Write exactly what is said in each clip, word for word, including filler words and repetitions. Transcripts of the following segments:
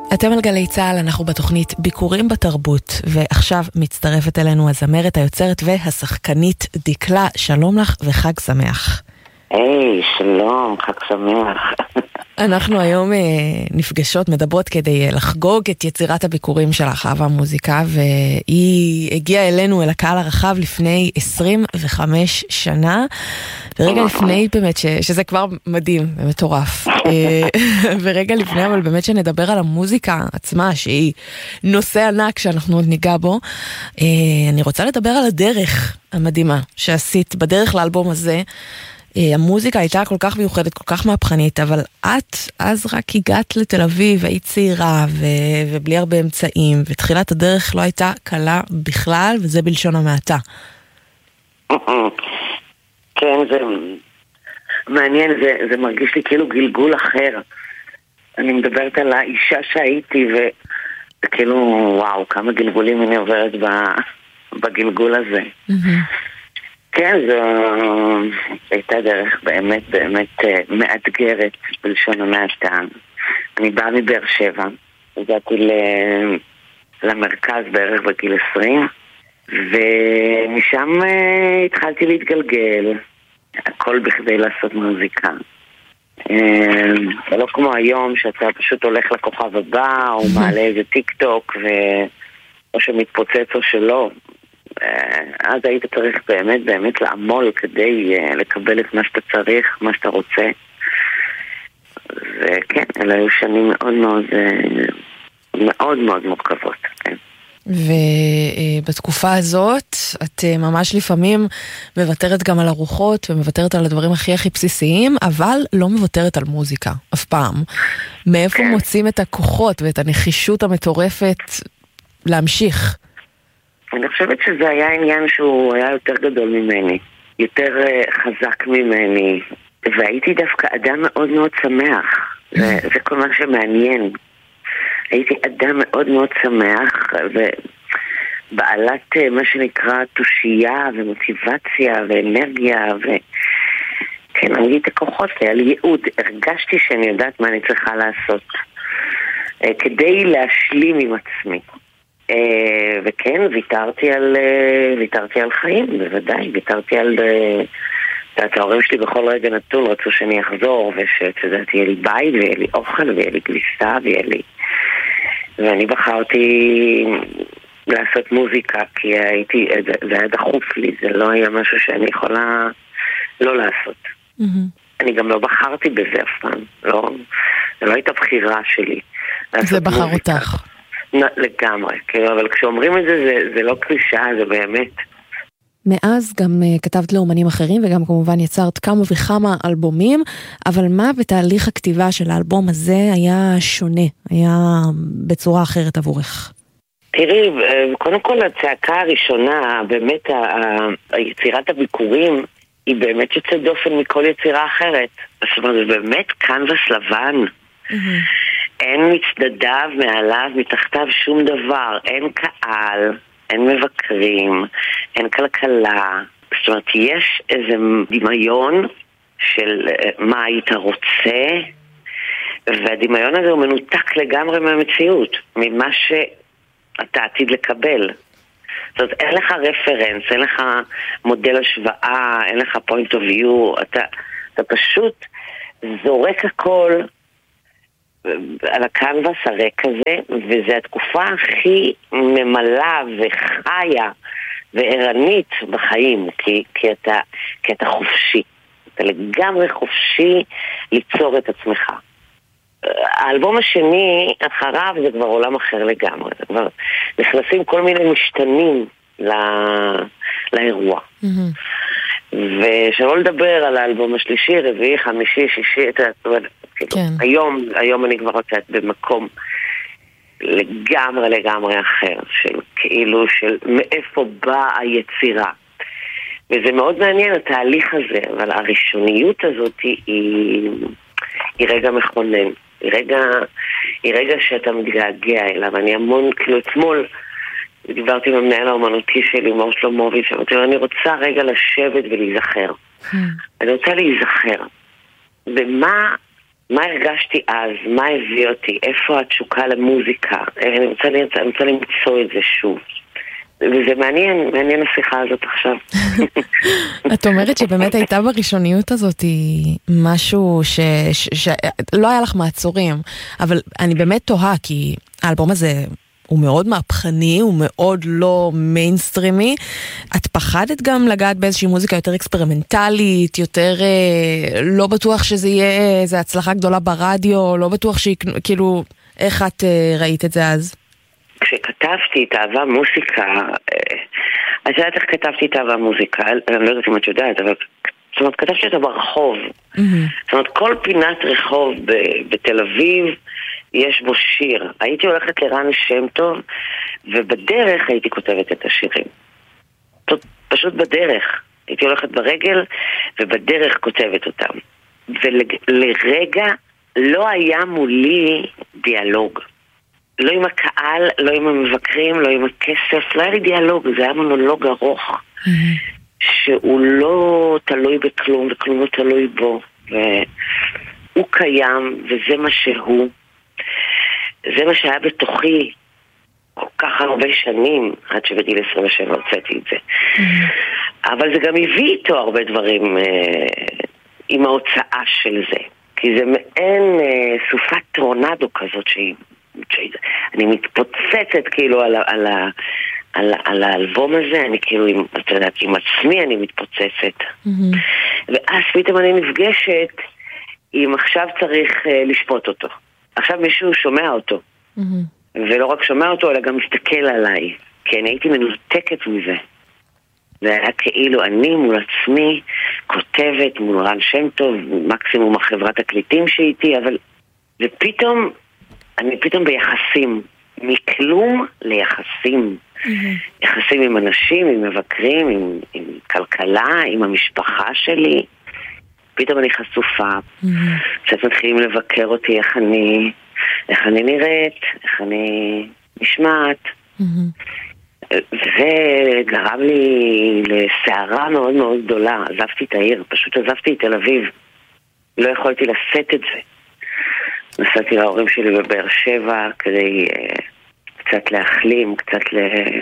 אתם על גלי צהל, אנחנו בתוכנית ביקורים בתרבות, ועכשיו מצטרפת אלינו הזמרת, היוצרת והשחקנית דיקלה. שלום לך וחג שמח. היי, שלום, חג שמח. אנחנו היום נפגשות, מדברות כדי לחגוג את יצירת הביקורים שלך, אהבה מוזיקה, והיא הגיעה אלינו, אל הקהל הרחב, לפני עשרים וחמש שנה, ורגע לפני באמת, ש, שזה כבר מדהים ומטורף, ורגע לפני אבל באמת שנדבר על המוזיקה עצמה, שהיא נושא ענק שאנחנו עוד ניגע בו, אני רוצה לדבר על הדרך המדהימה שעשית בדרך לאלבום הזה. המוזיקה הייתה כל כך מיוחדת, כל כך מהפכנית, אבל את אז רק הגעת לתל אביב, היית צעירה ו- ובלי הרבה אמצעים, ותחילת הדרך לא הייתה קלה בכלל, וזה בלשון המעטה. כן, זה מעניין, זה, זה מרגיש לי כאילו גלגול אחר. אני מדברת על האישה שהייתי, וכאילו, וואו, כמה גלגולים אני עוברת בגלגול הזה. כן, זו הייתה דרך באמת באמת מאתגרת בלשון המעטה. אני באה מבאר שבע, הגעתי למרכז בערך בגיל עשרים, ומשם התחלתי להתגלגל, הכל בכדי לעשות מוזיקה. ולא כמו היום שאתה פשוט הולך לכוכב הבא, או מעלה איזה טיק טוק, או שמתפוצץ או שלא. אז היית צריך באמת באמת לעמול כדי לקבל את מה שאתה צריך, מה שאתה רוצה. וכן, אלה היו שנים מאוד מאוד מאוד מאוד מורכבות, כן. ובתקופה הזאת את ממש לפעמים מוותרת גם על ארוחות ומוותרת על הדברים הכי הכי בסיסיים, אבל לא מוותרת על מוזיקה אף פעם. מאיפה כן. מוצאים את הכוחות ואת הנחישות המטורפת להמשיך? אני חושבת שזה היה עניין שהוא היה יותר גדול ממני, יותר uh, חזק ממני, והייתי דווקא אדם מאוד מאוד שמח. זה, זה כל מה שמעניין. הייתי אדם מאוד מאוד שמח, ובעלת uh, מה שנקרא תושייה ומוטיבציה ואנרגיה, וכן, היה לי את הכוחות, היה לי ייעוד. הרגשתי שאני יודעת מה אני צריכה לעשות, uh, כדי להשלים עם עצמי. Uh, וכן, ויתרתי על, uh, ויתרתי על חיים, בוודאי, ויתרתי על... Uh, את ההורים שלי בכל רגע נתון רצו שאני אחזור, ושתדעתי, יהיה לי בית, ויהיה לי אוכל, ויהיה לי גליסה, ויהיה לי... ואני בחרתי לעשות מוזיקה, כי הייתי, זה, זה היה דחוף לי, זה לא היה משהו שאני יכולה לא לעשות. Mm-hmm. אני גם לא בחרתי בזה אף פעם, לא, זה לא הייתה בחירה שלי. זה בחר מוזיקה. אותך. לגמרי, אבל כשאומרים את זה, זה, זה לא קלישה, זה באמת. מאז גם uh, כתבת לאומנים אחרים, וגם כמובן יצרת כמה וכמה אלבומים, אבל מה בתהליך הכתיבה של האלבום הזה היה שונה, היה בצורה אחרת עבורך? תראי, קודם כל הצעקה הראשונה, באמת היצירת הביקורים, היא באמת יוצאת דופן מכל יצירה אחרת. זאת אומרת, זה באמת קנבס לבן. Mm-hmm. אין מצדדיו, מעליו, מתחתיו שום דבר. אין קהל, אין מבקרים, אין כלכלה. זאת אומרת, יש איזה דמיון של מה היית רוצה, והדמיון הזה הוא מנותק לגמרי מהמציאות, ממה שאתה עתיד לקבל. זאת אומרת, אין לך רפרנס, אין לך מודל השוואה, אין לך point of view, אתה, אתה פשוט זורק הכל על הקנבס הריק הזה, וזו התקופה הכי ממלאה וחיה וערנית בחיים, כי, כי, אתה, כי אתה חופשי. אתה לגמרי חופשי ליצור את עצמך. האלבום השני, אחריו, זה כבר עולם אחר לגמרי. זה כבר נכנסים כל מיני משתנים לא, לאירוע. Mm-hmm. ושלא לדבר על האלבום השלישי, רביעי, חמישי, שישי, את אומרת, כאילו, כן. היום, היום אני כבר רוצה במקום לגמרי לגמרי אחר, של כאילו, של מאיפה באה היצירה. וזה מאוד מעניין התהליך הזה, אבל הראשוניות הזאת היא, היא רגע מכונן. היא רגע, היא רגע שאתה מתגעגע אליו. אני המון, כאילו אתמול, דיברתי עם המנהל האומנותי שלי, מור שלומוביץ', אמרתי לו, אני רוצה רגע לשבת ולהיזכר. Hmm. אני רוצה להיזכר. ומה, מה הרגשתי אז, מה הביא אותי, איפה התשוקה למוזיקה, אני רוצה, אני רוצה למצוא את זה שוב. וזה מעניין, מעניין השיחה הזאת עכשיו. את אומרת שבאמת הייתה בראשוניות הזאת משהו שלא היה לך מעצורים, אבל אני באמת תוהה, כי האלבום הזה הוא מאוד מהפכני, הוא מאוד לא מיינסטרימי. את פחדת גם לגעת באיזושהי מוזיקה יותר אקספרימנטלית, יותר אה, לא בטוח שזה יהיה איזו הצלחה גדולה ברדיו, לא בטוח שהיא, כאילו, איך את אה, ראית את זה אז? כשכתבתי את אהבה מוזיקה, אז יודעת איך כתבתי את אהבה מוזיקה, אני לא יודעת אם את יודעת, אבל זאת אומרת, כתבתי אותה ברחוב. Mm-hmm. זאת אומרת, כל פינת רחוב ב- בתל אביב יש בו שיר. הייתי הולכת לרן שם טוב, ובדרך הייתי כותבת את השירים. פשוט בדרך. הייתי הולכת ברגל, ובדרך כותבת אותם. ולרגע לא היה מולי דיאלוג. לא עם הקהל, לא עם המבקרים, לא עם הכסף, לא היה לי דיאלוג, זה היה מונולוג ארוך, mm-hmm. שהוא לא תלוי בכלום, וכלום לא תלוי בו, והוא קיים, וזה מה שהוא. זה מה שהיה בתוכי כל כך הרבה שנים, עד שבגיל עשרים ושבע הוצאתי את זה. Mm-hmm. אבל זה גם הביא איתו הרבה דברים אה, עם ההוצאה של זה, כי זה מעין אה, סופת טורנדו כזאת שהיא, אני מתפוצצת כאילו על, על, על, על האלבום הזה, אני כאילו, אתה יודעת, עם עצמי אני מתפוצצת. Mm-hmm. ואז פתאום אני נפגשת אם עכשיו צריך uh, לשפוט אותו. עכשיו מישהו שומע אותו. Mm-hmm. ולא רק שומע אותו, אלא גם מסתכל עליי. כי אני הייתי מנותקת מזה. זה היה כאילו אני מול עצמי כותבת מול רן שם טוב, מקסימום החברת הקליטים שהייתי, אבל ופתאום אני פתאום ביחסים, מכלום ליחסים. Mm-hmm. יחסים עם אנשים, עם מבקרים, עם, עם כלכלה, עם המשפחה שלי. פתאום אני חשופה. Mm-hmm. קצת מתחילים לבקר אותי איך אני, איך אני נראית, איך אני נשמעת. Mm-hmm. זה גרם לי לסערה מאוד מאוד גדולה. עזבתי את העיר, פשוט עזבתי את תל אביב. לא יכולתי לשאת את זה. נסעתי להורים שלי בבאר שבע כדי uh, קצת להחלים, קצת ל...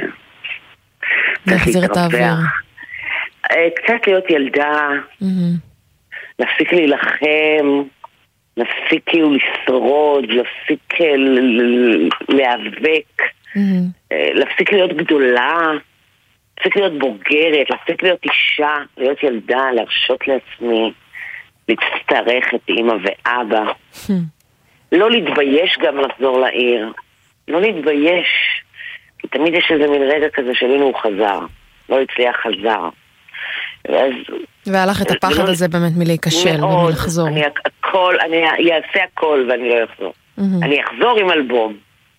להחזיר את האוויר. Uh, קצת להיות ילדה, mm-hmm. להפסיק להילחם, להפסיק כאילו לשרוד, להפסיק להיאבק, mm-hmm. uh, להפסיק להיות גדולה, להפסיק להיות בוגרת, להפסיק להיות אישה, להיות ילדה, להרשות לעצמי, להצטרך את אמא ואבא. Mm-hmm. לא להתבייש גם לחזור לעיר. לא להתבייש. כי תמיד יש איזה מין רגע כזה שלינו הוא חזר. לא הצליח חזר. ואז... והלך את הפחד לא... הזה באמת מלהיקשל ומלחזור. אני הכל, אני אעשה הכל ואני לא אחזור. Mm-hmm. אני אחזור עם אלבום.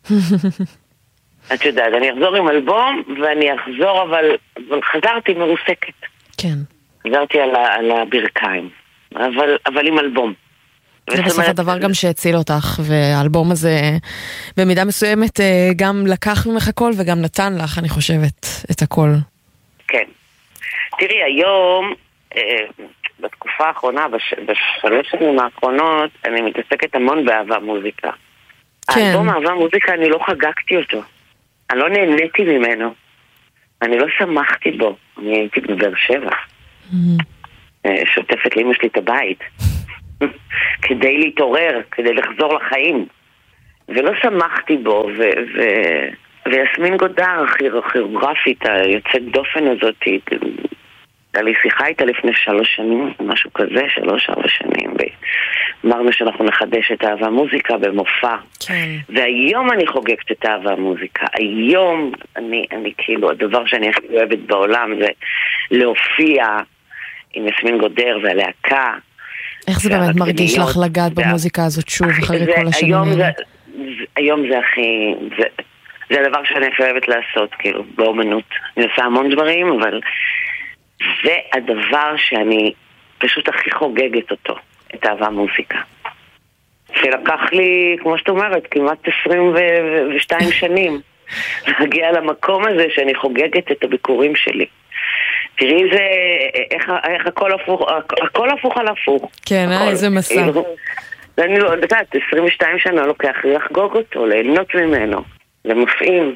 את יודעת, אני אחזור עם אלבום ואני אחזור, אבל, אבל חזרתי מרוסקת. כן. חזרתי על, ה... על הברכיים. אבל, אבל עם אלבום. זה בסוף הדבר גם שהציל אותך, והאלבום הזה במידה מסוימת גם לקח ממך הכל וגם נתן לך, אני חושבת, את הכל. כן. תראי, היום, בתקופה האחרונה, בשלוש שנים האחרונות, אני מתעסקת המון באהבה מוזיקה. כן. האלבום אהבה מוזיקה, אני לא חגגתי אותו. אני לא נהניתי ממנו. אני לא שמחתי בו. אני הייתי בבאר שבע. Mm-hmm. שוטפת לאמא שלי את הבית. כדי להתעורר, כדי לחזור לחיים. ולא שמחתי בו, ו- ו- ויסמין גודר, הכירוגרפית היוצאת דופן הזאת, הייתה לי שיחה איתה לפני שלוש שנים, משהו כזה, שלוש, ארבע שנים, ואמרנו שאנחנו נחדש את אהבה מוזיקה במופע. כן. והיום אני חוגגת את אהבה מוזיקה. היום אני, אני כאילו, הדבר שאני הכי אוהבת בעולם זה להופיע עם יסמין גודר והלהקה. איך זה באמת מרגיש לך לגעת במוזיקה הזאת שוב אחרי כל השנים? היום זה הכי, זה הדבר שאני הכי אוהבת לעשות, כאילו, באומנות. אני עושה המון דברים, אבל זה הדבר שאני פשוט הכי חוגגת אותו, את אהבה מוזיקה. שלקח לי, כמו שאת אומרת, כמעט עשרים ושתיים שנים להגיע למקום הזה שאני חוגגת את הביקורים שלי. תראי זה, איך, איך הכל הפוך, הכל הפוך על הפוך. כן, אה, איזה מסע. ואני לא יודעת, עשרים ושתיים שנה לוקח לי לחגוג אותו, ליהנות ממנו, למפעים.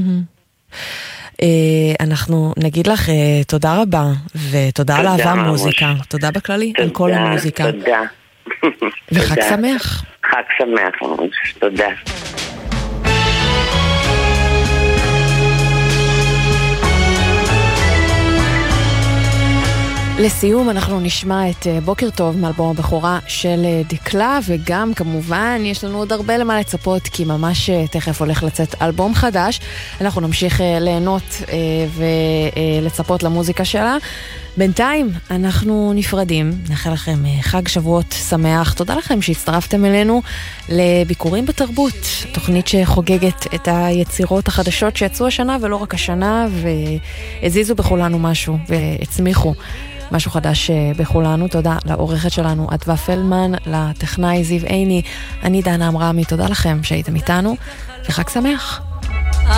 אנחנו נגיד לך תודה רבה, ותודה על אהבה מוזיקה. תודה בכללי, על כל המוזיקה. תודה. וחג שמח. חג שמח, ממש. תודה. לסיום אנחנו נשמע את בוקר טוב מאלבום הבכורה של דקלה, וגם כמובן יש לנו עוד הרבה למה לצפות, כי ממש תכף הולך לצאת אלבום חדש. אנחנו נמשיך ליהנות ולצפות למוזיקה שלה. בינתיים אנחנו נפרדים, נאחל לכם חג שבועות שמח. תודה לכם שהצטרפתם אלינו לביקורים בתרבות, תוכנית שחוגגת את היצירות החדשות שיצאו השנה ולא רק השנה, והזיזו בכולנו משהו והצמיחו משהו חדש בכולנו. תודה לעורכת שלנו אדווה פלדמן, לטכנאי זיו עיני, אני דנה אמרמי. תודה לכם שהייתם איתנו וחג שמח.